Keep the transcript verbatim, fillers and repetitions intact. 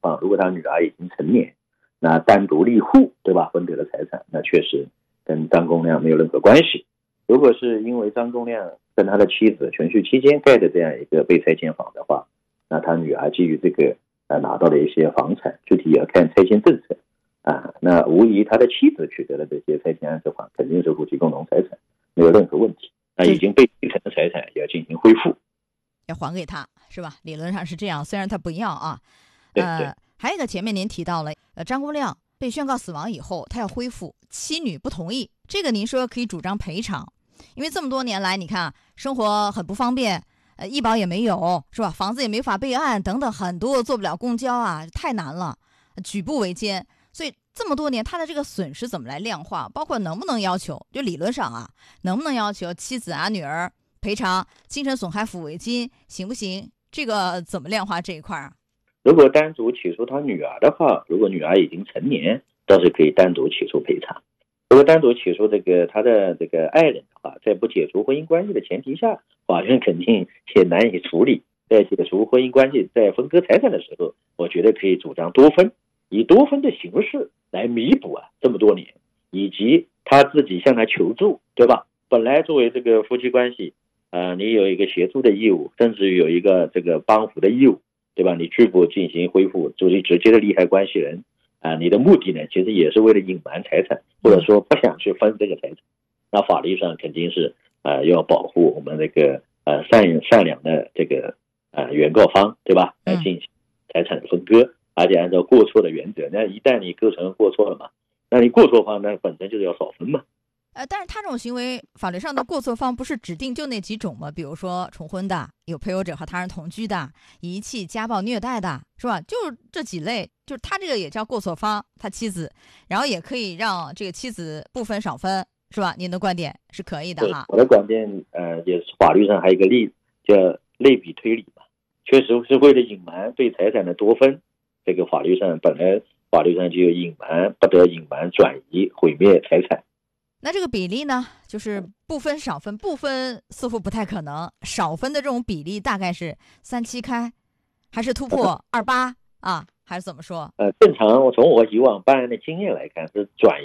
况，如果他女儿已经成年，那单独立户，对吧？分得了财产，那确实跟张公亮没有任何关系。如果是因为张公亮跟他的妻子存续期间盖的这样一个被拆迁房的话，那他女儿基于这个呃拿到了一些房产，具体也要看拆迁政策啊。那无疑他的妻子取得了这些拆迁安置房，肯定是夫妻共同财产，没有任何问题。那已经被继承的财产也要进行恢复， 要还给他，是吧？理论上是这样，虽然他不要啊。 对对。 呃，还有一个前面您提到了，呃，张公亮被宣告死亡以后，他要恢复，妻女不同意，这个您说可以主张赔偿，因为这么多年来，你看生活很不方便，呃，医保也没有，是吧？房子也没法备案，等等，很多做不了公交啊，太难了，举步维艰。所以这么多年，他的这个损失怎么来量化？包括能不能要求，就理论上啊，能不能要求妻子啊、女儿赔偿精神损害抚慰金，行不行？这个怎么量化这一块啊？ 如果单独起诉他女儿的话，如果女儿已经成年，倒是可以单独起诉赔偿。如果单独起诉这个他的这个爱人的话，在不解除婚姻关系的前提下，法院肯定也难以处理。在解除婚姻关系，在分割财产的时候，我觉得可以主张多分，以多分的形式来弥补啊这么多年，以及他自己向他求助，对吧？本来作为这个夫妻关系，呃，你有一个协助的义务，甚至有一个这个帮扶的义务，对吧？你拒不进行恢复，作为直接的利害关系人啊、呃，你的目的呢，其实也是为了隐瞒财产，或者说不想去分这个财产。那法律上肯定是呃要保护我们这个呃善善良的这个呃原告方，对吧？来进行财产的分割，而且按照过错的原则。那一旦你构成过错了嘛，那你过错方呢本身就是要少分嘛。 呃，但是他这种行为，法律上的过错方不是指定就那几种吗？比如说重婚的，有配偶者和他人同居的，遗弃、家暴、虐待的，是吧？就这几类，就是他这个也叫过错方，他妻子，然后也可以让这个妻子不分少分，是吧？您的观点是可以的哈。 我的观点，呃，也是法律上还有一个例叫类比推理嘛，确实是为了隐瞒对财产的多分，这个法律上本来法律上就有隐瞒、不得隐瞒、转移、毁灭财产。 那这个比例呢，就是不分少分，不分似乎不太可能，少分的这种比例大概是三七开，还是突破二八啊，还是怎么说？ 呃，正常从我以往办案的经验来看，是转移。